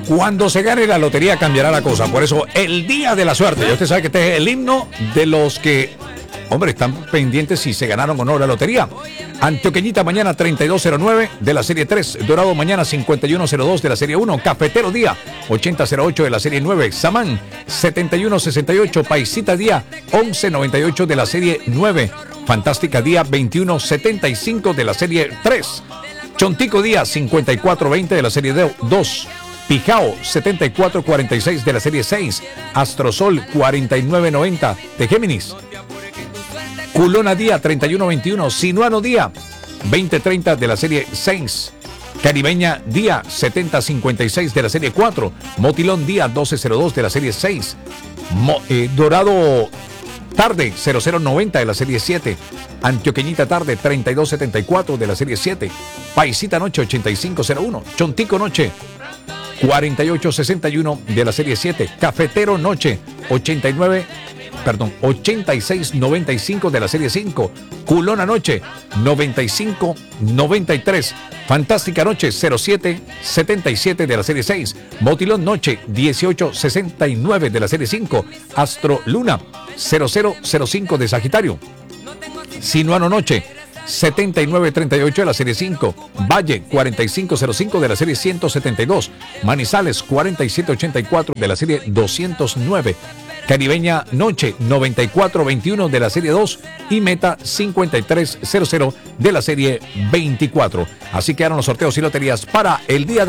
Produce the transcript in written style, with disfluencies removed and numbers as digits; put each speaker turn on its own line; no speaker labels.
Cuando se gane la lotería cambiará la cosa. Por eso, el día de la suerte. Ya usted sabe que este es el himno de los que, hombre, están pendientes si se ganaron o no la lotería. Antioqueñita mañana 3209 de la serie 3. Dorado mañana 5102 de la serie 1. Cafetero día 8008 de la serie 9. Samán 7168. Paisita día 1198 de la serie 9. Fantástica día 2175 de la serie 3. Chontico día 5420 de la serie 2. Pijao 7446 de la serie 6. Astrosol 4990 de Géminis. Culona día 3121. Sinuano día 2030 de la serie 6. Caribeña día 7056 de la serie 4. Motilón día 1202 de la serie 6. Dorado tarde 0090 de la serie 7. Antioqueñita tarde 3274 de la serie 7. Paisita noche 8501. Chontico noche 4861 de la serie 7. Cafetero noche 8695 de la serie 5. Culona noche 9593. Fantástica noche 0777 de la serie 6. Motilón noche 1869 de la serie 5. Astro Luna 0005 de Sagitario. Sinuano noche 7938 de la serie 5. Valle 4505 de la serie 172. Manizales 4784 de la serie 209. Caribeña noche 9421 de la serie 2 y Meta 5300 de la serie 24. Así quedaron los sorteos y loterías para el día de